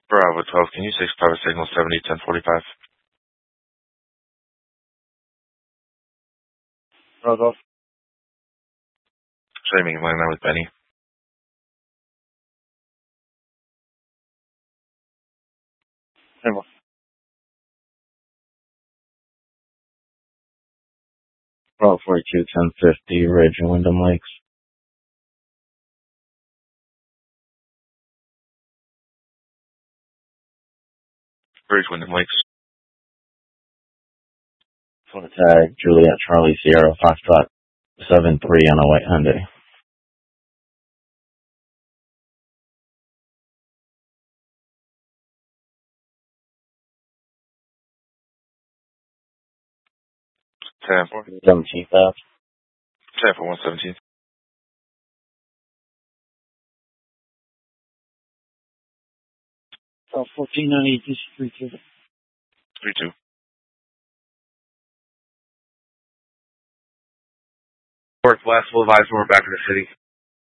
Bravo 12, can you 65 signal 70 1045? Bravo. Streaming line now with Benny. Bravo. Bravo 42 1050 Ridge and Wyndham Lakes. Bridge Wyndham Lakes. Phone tag Juliet Charlie Sierra Foxtrot 73 on a white Hyundai. Tampa. 17th Ave. Tampa 117. 1498 32. 32. Work last full advisor, we're back in the city.